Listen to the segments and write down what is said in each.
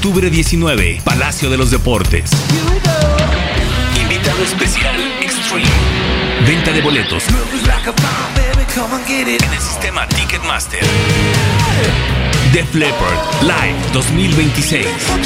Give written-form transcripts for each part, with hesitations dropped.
Octubre 19, Palacio de los Deportes. Invitado especial, Extreme. Venta de boletos en el sistema Ticketmaster. Def Leppard Live 2026.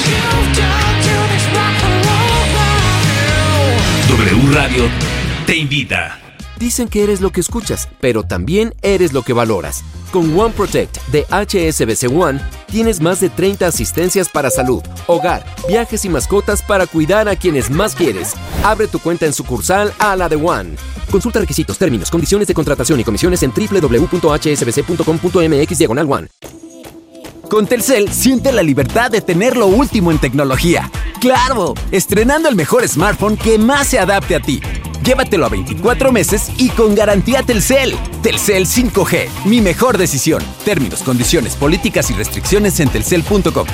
W Radio te invita. Dicen que eres lo que escuchas, pero también eres lo que valoras. Con One Protect de HSBC One, tienes más de 30 asistencias para salud, hogar, viajes y mascotas para cuidar a quienes más quieres. Abre tu cuenta en sucursal a la de One. Consulta requisitos, términos, condiciones de contratación y comisiones en www.hsbc.com.mx/one. Con Telcel, siente la libertad de tener lo último en tecnología. ¡Claro! Estrenando el mejor smartphone que más se adapte a ti. Llévatelo a 24 meses y con garantía Telcel. Telcel 5G, mi mejor decisión. Términos, condiciones, políticas y restricciones en telcel.com.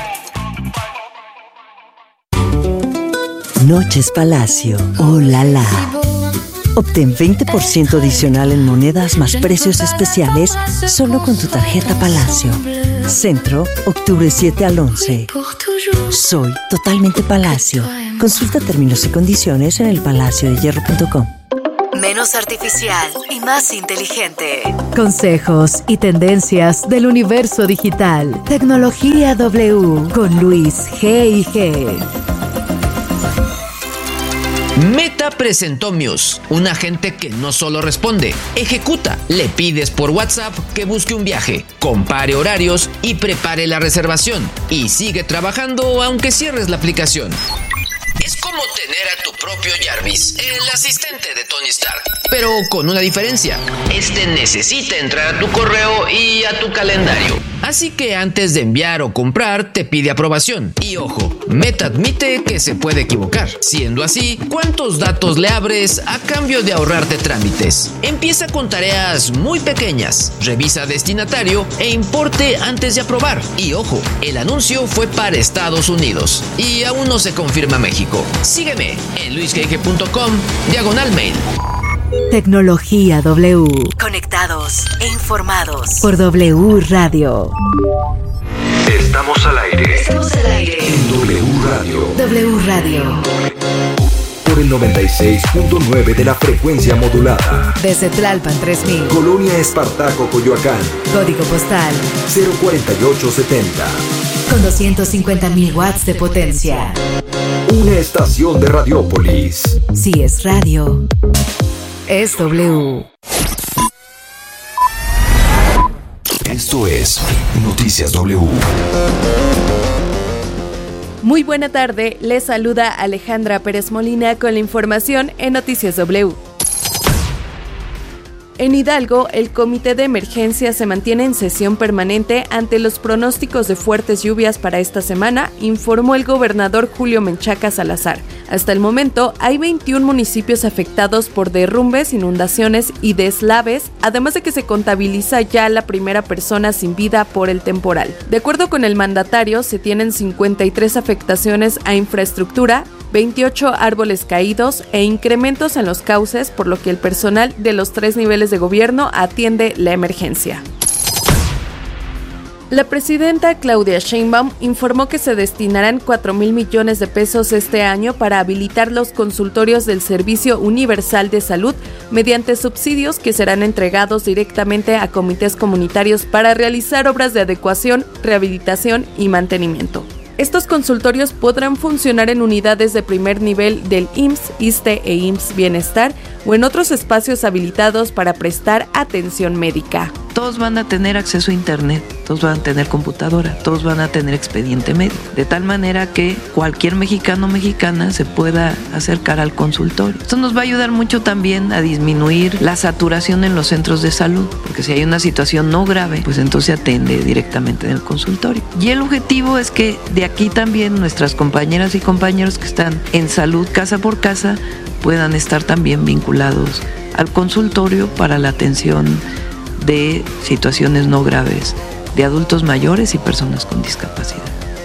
Noches Palacio. ¡Oh, la la! Obtén 20% adicional en monedas más precios especiales solo con tu tarjeta Palacio. Centro, octubre 7 al 11. Soy totalmente Palacio. Consulta términos y condiciones en elpalaciodehierro.com. Menos artificial y más inteligente. Consejos y tendencias del universo digital. Tecnología W con Luis G&G. Meta presentó Muse, un agente que no solo responde, ejecuta. Le pides por WhatsApp que busque un viaje, compare horarios y prepare la reservación. Y sigue trabajando aunque cierres la aplicación. Es como tener a tu propio Jarvis, el asistente de Tony Stark, pero con una diferencia. Este necesita entrar a tu correo y a tu calendario. Así que antes de enviar o comprar, te pide aprobación. Y ojo, Meta admite que se puede equivocar. Siendo así, ¿cuántos datos le abres a cambio de ahorrarte trámites? Empieza con tareas muy pequeñas. Revisa destinatario e importe antes de aprobar. Y ojo, el anuncio fue para Estados Unidos y aún no se confirma México. Sígueme en luisgege.com/mail. Tecnología W. Conectados e informados Por W Radio. Estamos al aire. Estamos al aire En W Radio. W Radio. Por el 96.9 de la frecuencia modulada. Desde Tlalpan 3000. Colonia Espartaco, Coyoacán. Código postal 04870. con 250.000 watts de potencia. Una estación de Radiópolis. Si es radio, es W. Esto es Noticias W. Muy buena tarde, les saluda Alejandra Pérez Molina con la información en Noticias W. En Hidalgo, el Comité de Emergencia se mantiene en sesión permanente ante los pronósticos de fuertes lluvias para esta semana, informó el gobernador Julio Menchaca Salazar. Hasta el momento, hay 21 municipios afectados por derrumbes, inundaciones y deslaves, además de que se contabiliza ya la primera persona sin vida por el temporal. De acuerdo con el mandatario, se tienen 53 afectaciones a infraestructura, 28 árboles caídos e incrementos en los cauces, por lo que el personal de los 3 niveles de gobierno atiende la emergencia. La presidenta Claudia Sheinbaum informó que se destinarán 4,000 millones de pesos este año para habilitar los consultorios del Servicio Universal de Salud mediante subsidios que serán entregados directamente a comités comunitarios para realizar obras de adecuación, rehabilitación y mantenimiento. Estos consultorios podrán funcionar en unidades de primer nivel del IMSS, ISSSTE e IMSS Bienestar o en otros espacios habilitados para prestar atención médica. Todos van a tener acceso a internet, todos van a tener computadora, todos van a tener expediente médico, de tal manera que cualquier mexicano o mexicana se pueda acercar al consultorio. Esto nos va a ayudar mucho también a disminuir la saturación en los centros de salud, porque si hay una situación no grave, pues entonces se atende directamente en el consultorio. Y el objetivo es que de aquí también nuestras compañeras y compañeros que están en salud casa por casa puedan estar también vinculados al consultorio para la atención de situaciones no graves de adultos mayores y personas con discapacidad.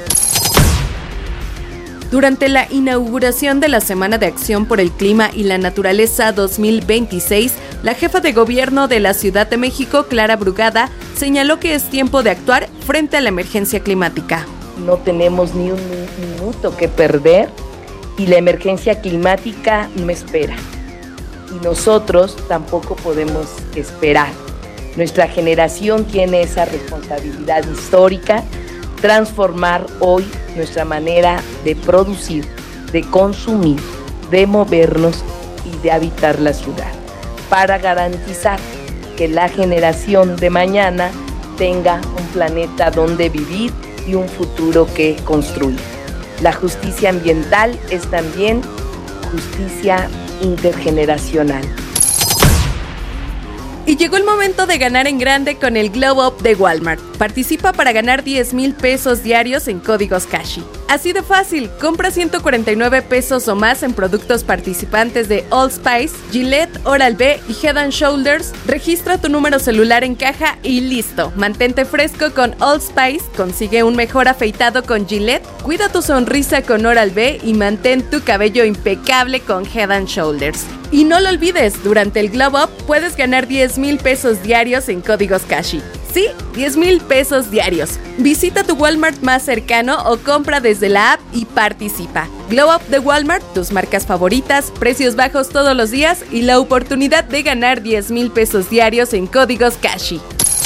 Durante la inauguración de la Semana de Acción por el Clima y la Naturaleza 2026, la jefa de gobierno de la Ciudad de México, Clara Brugada, señaló que es tiempo de actuar frente a la emergencia climática. no tenemos ni un minuto que perder y la emergencia climática no espera. Y nosotros tampoco podemos esperar. Nuestra generación tiene esa responsabilidad histórica, transformar hoy nuestra manera de producir, de consumir, de movernos y de habitar la ciudad, para garantizar que la generación de mañana tenga un planeta donde vivir y un futuro que construir. La justicia ambiental es también justicia intergeneracional. Y llegó el momento de ganar en grande con el Glow Up de Walmart. Participa para ganar 10,000 pesos diarios en códigos Kashi. Así de fácil, compra 149 pesos o más en productos participantes de Old Spice, Gillette, Oral-B y Head & Shoulders. Registra tu número celular en caja y listo. Mantente fresco con Old Spice, consigue un mejor afeitado con Gillette, cuida tu sonrisa con Oral-B y mantén tu cabello impecable con Head & Shoulders. Y no lo olvides, durante el Glow Up puedes ganar 10,000 pesos diarios en códigos Kashi. Sí, 10,000 pesos diarios. Visita tu Walmart más cercano o compra desde la app y participa. Glow Up de Walmart, tus marcas favoritas, precios bajos todos los días y la oportunidad de ganar 10,000 pesos diarios en códigos Kashi.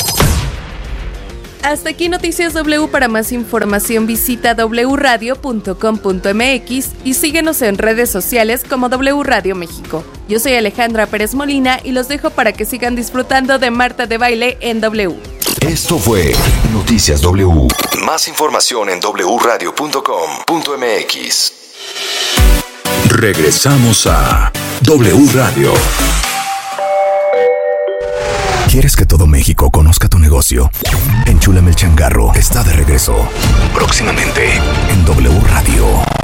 Hasta aquí Noticias W. Para más información visita wradio.com.mx y síguenos en redes sociales como W Radio México. Yo soy Alejandra Pérez Molina y los dejo para que sigan disfrutando de Marta de Baile en W. Esto fue Noticias W. Más información en wradio.com.mx. Regresamos a W Radio. ¿Quieres que todo México conozca tu negocio? Enchúlame el changarro está de regreso. Próximamente en W Radio.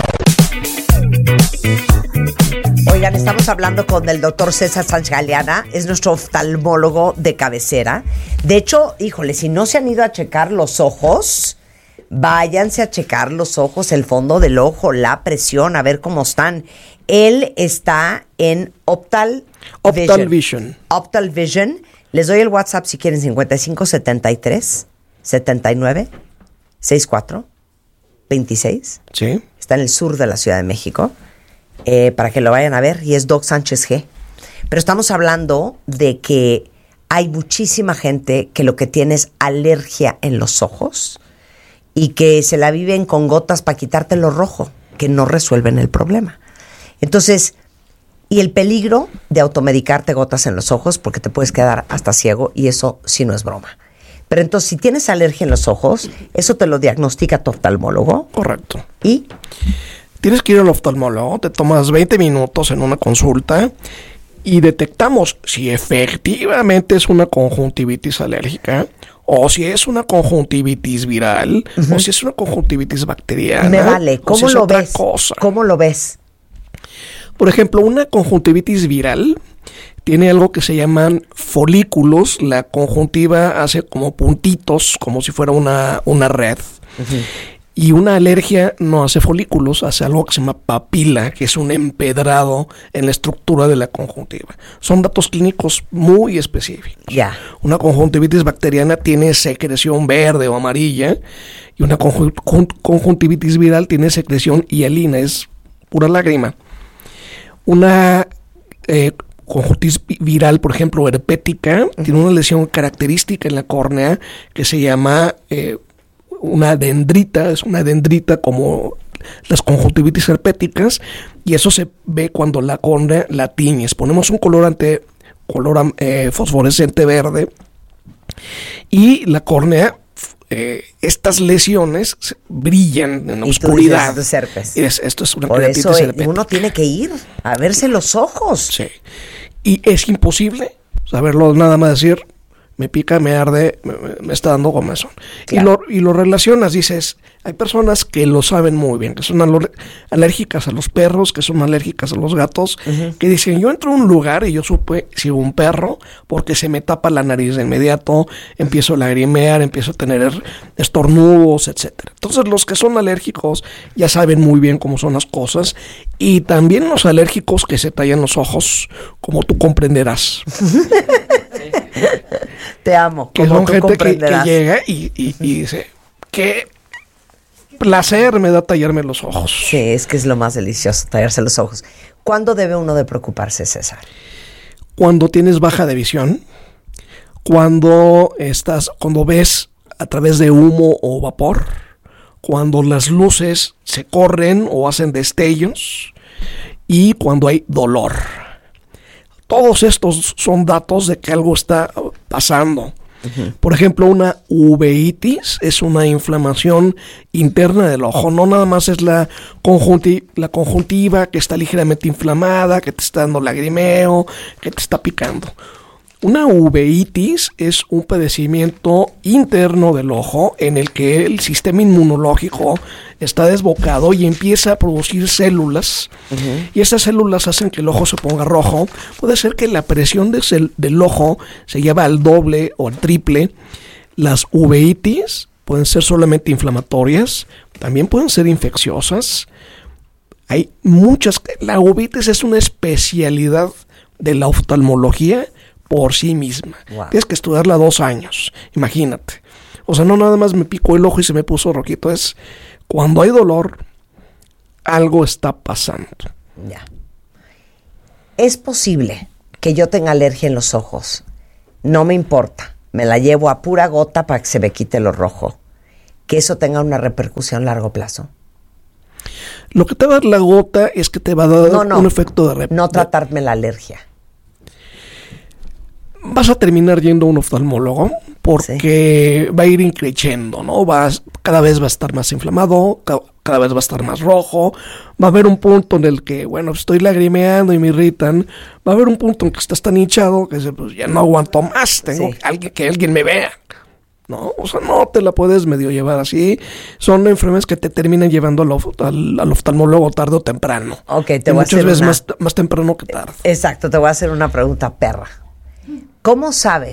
Oigan, estamos hablando con el doctor César Sánchez Galeana, es nuestro oftalmólogo de cabecera. De hecho, híjole, si no se han ido a checar los ojos, váyanse a checar los ojos, el fondo del ojo, la presión, a ver cómo están. Él está en Optal Vision. Optal Vision. Les doy el WhatsApp si quieren, 5573 79 64 26. Sí. Está en el sur de la Ciudad de México. Para que lo vayan a ver, y es Doc Sánchez G. Pero estamos hablando de que hay muchísima gente que lo que tiene es alergia en los ojos y que se la viven con gotas para quitarte lo rojo, que no resuelven el problema. Entonces, y el peligro de automedicarte gotas en los ojos, porque te puedes quedar hasta ciego, y eso sí no es broma. Pero entonces, si tienes alergia en los ojos, eso te lo diagnostica tu oftalmólogo. Correcto. ¿Y? Tienes que ir al oftalmólogo, te tomas 20 minutos en una consulta y detectamos si efectivamente es una conjuntivitis alérgica o si es una conjuntivitis viral o si es una conjuntivitis bacteriana. Me vale. ¿Cómo si lo ves? ¿Cómo lo ves? Por ejemplo, una conjuntivitis viral tiene algo que se llaman folículos. La conjuntiva hace como puntitos, como si fuera una red. Y una alergia no hace folículos, hace algo que se llama papila, que es un empedrado en la estructura de la conjuntiva. Son datos clínicos muy específicos. Ya. Una conjuntivitis bacteriana tiene secreción verde o amarilla, y una conjuntivitis viral tiene secreción hialina, es pura lágrima. Una conjuntivitis viral, por ejemplo, herpética, tiene una lesión característica en la córnea que se llama una dendrita, es una dendrita como las conjuntivitis herpéticas, y eso se ve cuando la córnea la tiñes. Ponemos un colorante fosforescente verde y la córnea, estas lesiones brillan en la oscuridad. Dices, herpes. Esto es una Por keratitis eso herpética. uno tiene que ir a verse los ojos. Sí. Y es imposible saberlo, nada más decir, me pica, me arde, me está dando comezón. Claro. Y lo relacionas, dices, hay personas que lo saben muy bien, que son alérgicas a los perros, que son alérgicas a los gatos, que dicen, yo entro a un lugar y yo supe si un perro, porque se me tapa la nariz de inmediato, empiezo a lagrimear, empiezo a tener estornudos, etcétera. Entonces los que son alérgicos ya saben muy bien cómo son las cosas, y también los alérgicos que se tallan los ojos, como tú comprenderás. Te amo. Que son gente que llega y dice, ¿qué placer me da tallarme los ojos. Sí, es que es lo más delicioso, tallarse los ojos. ¿Cuándo debe uno de preocuparse, César? Cuando tienes baja de visión, cuando ves a través de humo o vapor, cuando las luces se corren o hacen destellos y cuando hay dolor. Todos estos son datos de que algo está pasando. Por ejemplo, una uveitis es una inflamación interna del ojo. No nada más es la conjuntiva que está ligeramente inflamada, que te está dando lagrimeo, que te está picando. Una uveitis es un padecimiento interno del ojo en el que el sistema inmunológico está desbocado y empieza a producir células. Y esas células hacen que el ojo se ponga rojo. Puede ser que la presión del ojo se lleve al doble o al triple. Las uveitis pueden ser solamente inflamatorias, también pueden ser infecciosas. Hay muchas. La uveitis es una especialidad de la oftalmología por sí misma. Wow. Tienes que estudiarla 2 años, imagínate. O sea, no nada más me picó el ojo y se me puso rojito, es cuando hay dolor, algo está pasando. Ya. Es posible que yo tenga alergia en los ojos, no me importa, me la llevo a pura gota para que se me quite lo rojo, que eso tenga una repercusión a largo plazo. Lo que te va a dar la gota es que te va a dar un efecto de no tratarme la alergia. Vas a terminar yendo a un oftalmólogo porque va a ir increciendo, ¿no? Cada vez va a estar más inflamado, cada vez va a estar más rojo. Va a haber un punto en el que, bueno, estoy lagrimeando y me irritan. Va a haber un punto en que estás tan hinchado que pues, ya no aguanto más. Tengo que alguien me vea, ¿no? O sea, no te la puedes medio llevar así. Son enfermedades que te terminan llevando al oftalmólogo tarde o temprano. Ok, te voy a hacer muchas veces más temprano que tarde. Exacto, te voy a hacer una pregunta perra. ¿Cómo sabes